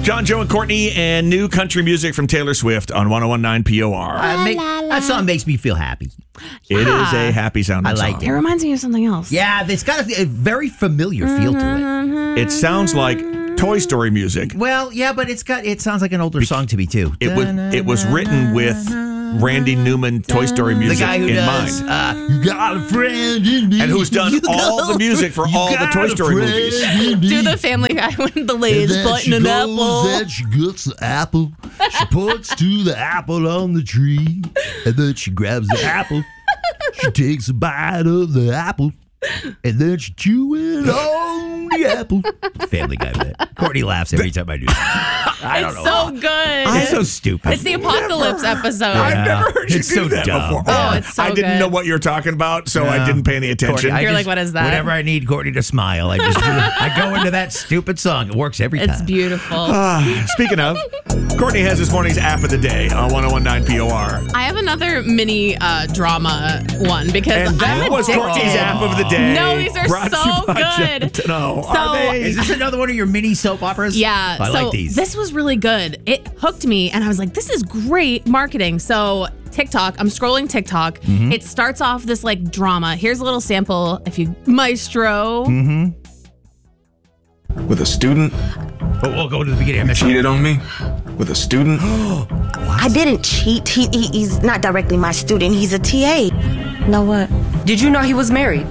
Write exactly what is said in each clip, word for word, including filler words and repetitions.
John, Joe, and Courtney, and new country music from Taylor Swift on one oh one point nine P O R. Uh, make, that song makes me feel happy. It is a happy sounding I like song. it. It reminds me of something else. Yeah, it's got a, a very familiar feel to It sounds like Toy Story music. it. Well, yeah, but it's got it sounds like an older song to me too. It was it was written with Randy Newman Toy Story The music guy who in does, mind. uh, you got a friend in me. And who's done You all got the music for you all the got Toy a Story friend movies. in me. Do the Family Guy when the And lady's then butting she an goes, apple. Then she gets the apple. She puts to the apple on the tree. And then she grabs the apple. She takes a bite of the apple. And then she chewing on the apple. Family Guy bit. Courtney laughs every time I do that. I don't It's know. so good. It's so stupid. It's the apocalypse episode. I've never heard you It's do so that dumb. before. Oh, it's so I didn't good. know what you were talking about, so I Yeah. didn't pay any attention. Courtney, I You're just- like, what is that? Whenever I need Courtney to smile, I just I go into that stupid song. It works every It's time. beautiful. Speaking of, Courtney has this morning's app of the day on one oh one point nine P O R. I have another mini uh, drama one because And that I'm was addicted. Courtney's app of the day. No, these are Brought to you so by good. Jen- No, So- are they? Is this another one of your mini soap operas? Yeah, I so like these. this was really good. It hooked me, and I was like, "This is great marketing." So TikTok, I'm scrolling TikTok. Mm-hmm. It starts off this like drama. Here's a little sample. If you Maestro, Mm-hmm. With a student, But we'll go to the beginning. I missed cheated on me. With a student, I didn't cheat. He, he he's not directly my student. He's a T A. Know what? Did you know he was married?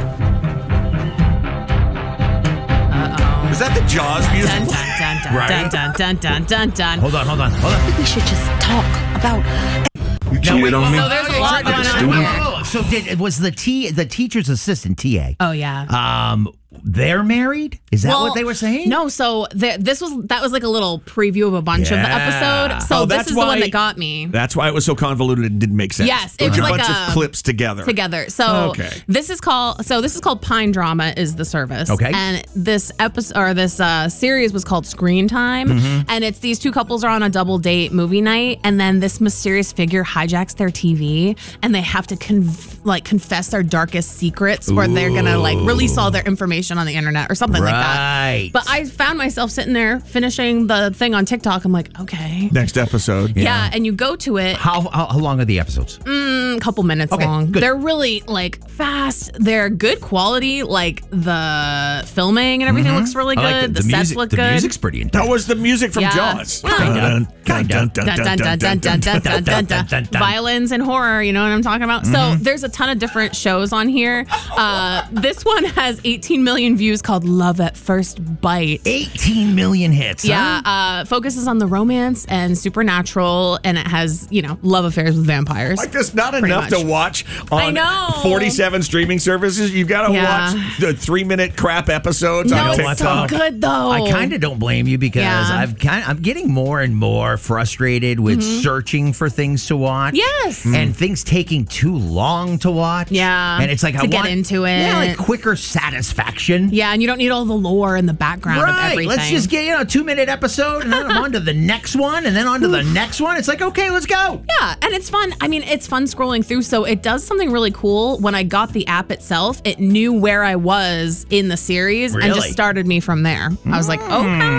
Is that the Jaws music? dun dun dun dun, Right. dun dun dun dun dun dun. Hold on, hold on, hold on. We should just talk about. you cheated on me. So there's a lot With going a on student. here. Oh, so did was the T the teacher's assistant T A? Oh yeah. Um, they're married? Is that Well, what they were saying? No, so th- this was that was like a little preview of a bunch of the Yeah. episode. So Oh, this that's is the one why- that got me. That's why it was so convoluted and didn't make sense. Yes, it It was was a like bunch a- of clips together. together. So Okay. this is called so this is called Pine Drama is the service. Okay. And this episode or this uh, series was called Screen Time, Mm-hmm. and it's these two couples are on a double date movie night, and then this mysterious figure hijacks their T V, and they have to conf- like confess their darkest secrets, or they're gonna like release all their information on the internet or something like that. Right. But I found myself sitting there finishing the thing on TikTok. I'm like, okay. Next episode. Yeah, and you go to it how, how how long are the episodes? a couple minutes Okay, long. good. They're really like fast. They're good quality. Like the filming and everything looks really I good. like the, the, sets music. look the good. music's pretty intense. That was the music from Yeah. Jaws. Yeah. Kinda. Dun, dun, dun, dun, Dun, dun, dun, dun, dun, dun, dun, dun, dun, dun. dun, dun. Violins and horror, you know what I'm talking about? So there's a ton of different shows on here. Uh, this one has eighteen million views called Love at First Bite. eighteen million hits. Yeah, huh? uh, focuses on the romance and supernatural, and it has, you know, love affairs with vampires. Like there's not Pretty enough much. to watch on I know. forty-seven streaming services. You've got to Yeah. watch the three-minute crap episodes no, on it's TikTok. so good though. I kind of don't blame you because Yeah. I've kind I'm getting more and more frustrated with searching for things to watch. Yes. and things taking too long to watch. Yeah, and it's like to I get want into it. Yeah, like quicker satisfaction. Yeah, and you don't need all the lore in the background of Right. everything. Let's just get you know a two minute episode and then I'm on to the next one and then on to the next one. It's like okay, let's go. Yeah, and it's fun. I mean, it's fun scrolling through. So it does something really cool. When I got the app itself, it knew where I was in the series and Really? just started me from there. I was like,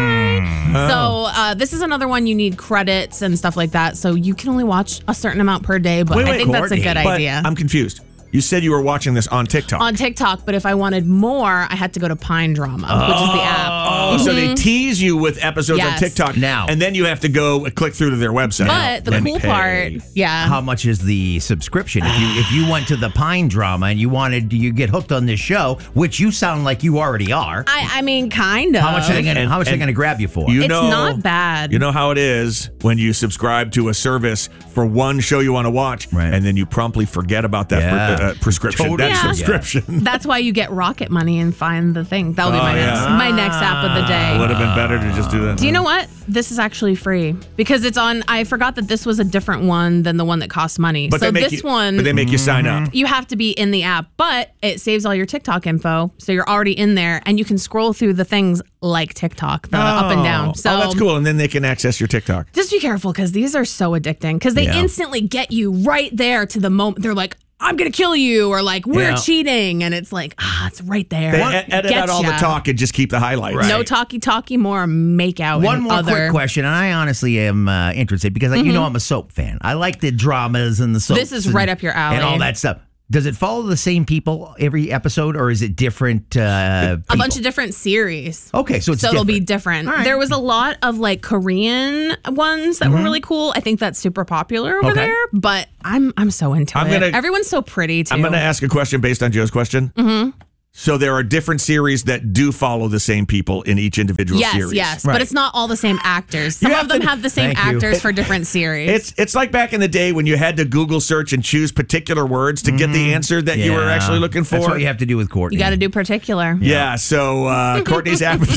okay. So uh, this is another one you need credits and stuff like that. So you can only watch a certain amount per day, but Wait, I wait, think that's a Courtney. good But idea. I'm confused. You said you were watching this on TikTok. On TikTok, but if I wanted more, I had to go to Pine Drama, which is the app. Oh, so they tease you with episodes Yes. on TikTok Now. and then you have to go click through to their website. But the and cool pay. part, yeah. How much is the subscription? If you if you went to the Pine Drama and you wanted you get hooked on this show, which you sound like you already are. I, I mean, kind of. How much are they gonna And- How much are they and gonna grab you for? You It's know, not bad. You know how it is when you subscribe to a service for one show you want to watch, Right. and then you promptly forget about that Yeah. pre- uh, prescription, Totally. that Yeah. subscription. That's why you get Rocket Money and find the thing. That'll be Oh, my yeah. next my next app of the day. Would have been better to just do that. Do you know what? This is actually free because it's on. I forgot that this was a different one than the one that costs money. But so they make this you, one, but they make you sign up. you have to be in the app, but it saves all your TikTok info, so you're already in there, and you can scroll through the things like TikTok, the up and down. So oh, that's cool. And then they can access your TikTok. just be careful because these are so addicting because they Yeah. instantly get you right there to the moment. They're like, I'm going to kill you, or like, we're Yeah. cheating. And it's like, ah, it's right there. They e- edit out all the Getcha. talk and just keep the highlights. Right. No talky talky, more make out. One and more other. quick question, and I honestly am uh, interested because, like, you know, I'm a soap fan. I like the dramas and the soaps. This is and- right up your alley. and all that stuff. Does it follow the same people every episode, or is it different? Uh, A bunch of different series. Okay, so it's so it'll be different. different. All right. There was a lot of like Korean ones that were really cool. I think that's super popular over Okay. there. But I'm I'm so into I'm it. gonna- Everyone's so pretty too. I'm going to ask a question based on Joe's question. Mm-hmm. So there are different series that do follow the same people in each individual yes, series. yes, Right. but it's not all the same actors. Some You of have them to- have the same Thank you. actors for different series. It's it's like back in the day when you had to Google search and choose particular words to get the answer that you were Yeah. actually looking for. That's what you have to do with Courtney. you got to do particular. Yeah, so uh, Courtney's app